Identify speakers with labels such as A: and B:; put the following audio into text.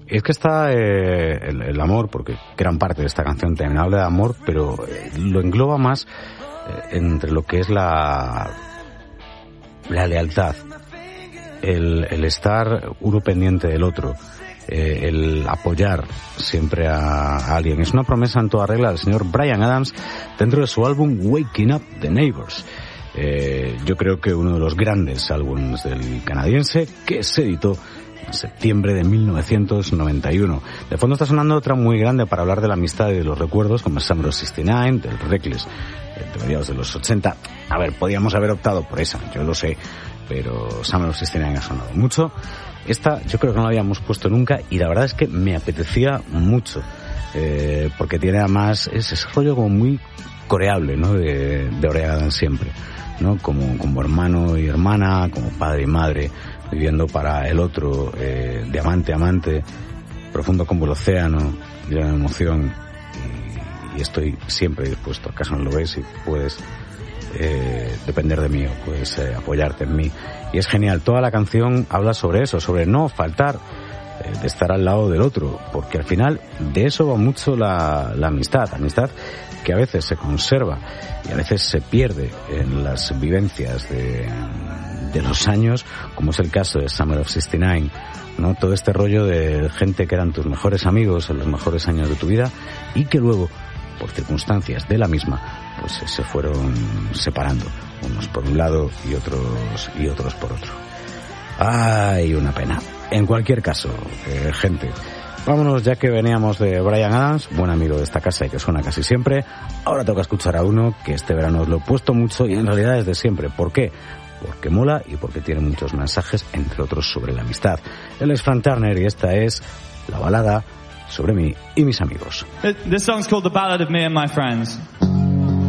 A: Es que está el amor, porque gran parte de esta canción también habla de amor, pero lo engloba más entre lo que es la lealtad, el estar uno pendiente del otro, el apoyar siempre a alguien. Es una promesa en toda regla del señor Bryan Adams dentro de su álbum Waking Up the Neighbors. Yo creo que uno de los grandes álbumes del canadiense, que se editó en septiembre de 1991. De fondo está sonando otra muy grande para hablar de la amistad y de los recuerdos, como Summer of 69, del Reckless, de mediados de los 80. A ver, podíamos haber optado por esa, yo lo sé, pero Summer of 69 ha sonado mucho. Esta yo creo que no la habíamos puesto nunca y la verdad es que me apetecía mucho, porque tiene además ese rollo como muy coreable, ¿no? De Bryan Adams siempre, ¿no? Como hermano y hermana, como padre y madre, viviendo para el otro, de amante a amante, profundo como el océano, lleno de emoción, y estoy siempre dispuesto, acaso no lo ves, y puedes depender de mí, o puedes apoyarte en mí. Y es genial, toda la canción habla sobre eso, sobre no faltar, de estar al lado del otro, porque al final de eso va mucho la amistad que a veces se conserva y a veces se pierde en las vivencias de los años, como es el caso de Summer of 69, ¿no? Todo este rollo de gente que eran tus mejores amigos en los mejores años de tu vida y que luego, por circunstancias de la misma, pues se fueron separando, unos por un lado y otros por otro. ¡Ay, una pena! En cualquier caso, gente, vámonos, ya que veníamos de Bryan Adams, buen amigo de esta casa y que suena casi siempre. Ahora toca escuchar a uno que este verano os lo he puesto mucho y en realidad desde siempre. ¿Por qué? Porque mola y porque tiene muchos mensajes, entre otros sobre la amistad. Él es Frank Turner y esta es la balada sobre mí y mis amigos.
B: This song's called The Ballad of Me and My Friends.